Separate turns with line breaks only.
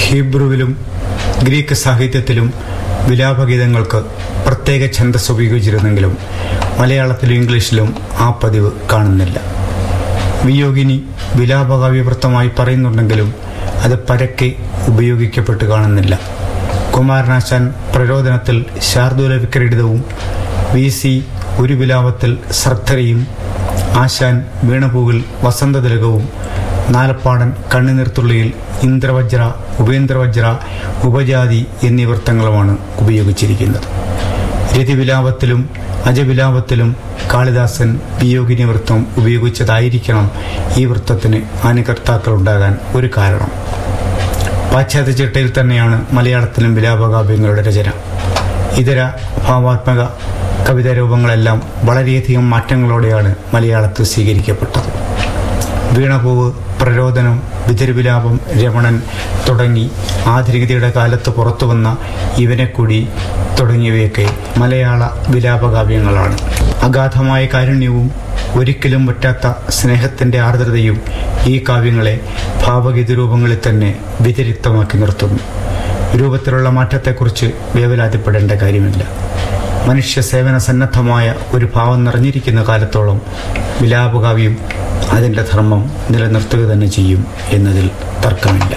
ഹീബ്രുവിലും Greek സാഹിത്യത്തിലും വിലാപഗീതങ്ങൾക്ക് പ്രത്യേക ഛന്ദസ് ഉപയോഗിച്ചിരുന്നെങ്കിലും മലയാളത്തിലും ഇംഗ്ലീഷിലും ആ പതിവ് കാണുന്നില്ല. വിയോഗിനി വിലാപകാവ്യവൃത്തമായി പറയുന്നുണ്ടെങ്കിലും അത് പരക്കെ ഉപയോഗിക്കപ്പെട്ട് കാണുന്നില്ല. കുമാരനാശാൻ പ്രരോദനത്തിൽ ശാർദൂല വിക്രീഡിതവും, VC ഒരു വിലാപത്തിൽ സർദ്ധരയും, ആശാൻ വീണപൂവിൽ വസന്തതിലകവും, നാലപ്പാടൻ കണ്ണിനീർത്തുള്ളിയിൽ ഇന്ദ്രവജ്ര, ഉപേന്ദ്രവജ്ര, ഉപജാതി എന്നീ വൃത്തങ്ങളുമാണ് ഉപയോഗിച്ചിരിക്കുന്നത്. രതിവിലാപത്തിലും അജവിലാപത്തിലും കാളിദാസൻ വിയോഗിനി വൃത്തം ഉപയോഗിച്ചതായിരിക്കണം ഈ വൃത്തത്തിന് അനുകർത്താക്കളുണ്ടാകാൻ ഒരു കാരണം. പാശ്ചാത്യ ചിട്ടയിൽ തന്നെയാണ് മലയാളത്തിലും വിലാപകാവ്യങ്ങളുടെ രചന. ഇതര ഭാവാത്മക കവിതാ രൂപങ്ങളെല്ലാം വളരെയധികം മാറ്റങ്ങളോടെയാണ് മലയാളത്തിൽ സ്വീകരിക്കപ്പെട്ടത്. വീണപൂവ്, പ്രരോദനം, വിതരവിലാപം, രമണൻ തുടങ്ങി ആധുനികതയുടെ കാലത്ത് പുറത്തുവന്ന ഇവനെക്കൂടി തുടങ്ങിയവയൊക്കെ മലയാള വിലാപകാവ്യങ്ങളാണ്. അഗാധമായ കാരുണ്യവും ഒരിക്കലും പറ്റാത്ത സ്നേഹത്തിൻ്റെ ആർദ്രതയും ഈ കാവ്യങ്ങളെ ഭാവഗീത രൂപങ്ങളിൽ തന്നെ വ്യതിരിക്തമാക്കി നിർത്തുന്നു. രൂപത്തിലുള്ള മാറ്റത്തെക്കുറിച്ച് വേവലാതിപ്പെടേണ്ട കാര്യമില്ല. മനുഷ്യ സേവന സന്നദ്ധമായ ഒരു ഭാവം നിറഞ്ഞിരിക്കുന്ന കാലത്തോളം വിലാപകാവ്യം അതിൻ്റെ ധർമ്മം നിലനിർത്തുക തന്നെ ചെയ്യും എന്നതിൽ തർക്കമില്ല.